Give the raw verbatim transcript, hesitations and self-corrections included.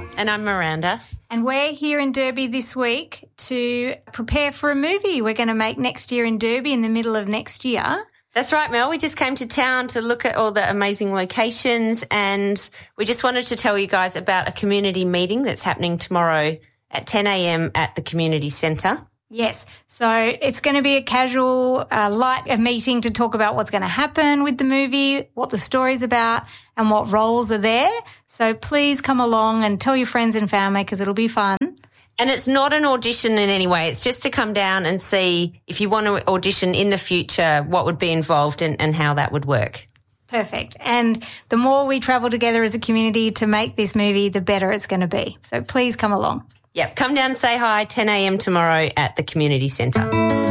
And I'm Miranda. And we're here in Derby this week to prepare for a movie we're going to make next year in Derby in the middle of next year. That's right, Mel. We just came to town to look at all the amazing locations, and we just wanted to tell you guys about a community meeting that's happening tomorrow at ten a.m. at the community centre. Yes. So it's going to be a casual, uh, light a meeting to talk about what's going to happen with the movie, what the story's about, and what roles are there. So please come along and tell your friends and family because it'll be fun. And it's not an audition in any way. It's just to come down and see if you want to audition in the future, what would be involved and, and how that would work. Perfect. And the more we travel together as a community to make this movie, the better it's going to be. So please come along. Yep, come down and say hi, ten a.m. tomorrow at the community centre.